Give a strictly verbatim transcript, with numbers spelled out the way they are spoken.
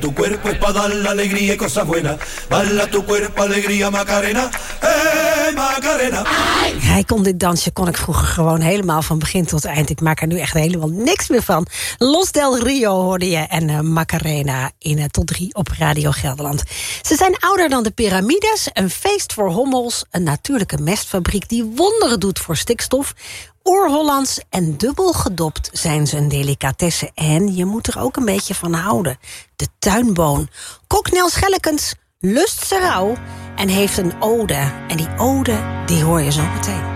Tu cuerpo es para dar la alegría y cosas buenas. Baila tu cuerpo, alegría, Macarena. Hey, Macarena. Hij kon dit dansje, kon ik vroeger gewoon helemaal van begin tot eind. Ik maak er nu echt helemaal niks meer van. Los del Rio hoorde je en uh, Macarena in uh, tot drie op Radio Gelderland. Ze zijn ouder dan de piramides, een feest voor hommels, een natuurlijke mestfabriek die wonderen doet voor stikstof. Oer-Hollands en dubbel gedopt zijn ze een delicatesse. En je moet er ook een beetje van houden. De tuinboon. Kok Nels Schellekens lust ze rauw en heeft een ode. En die ode, die hoor je zo meteen.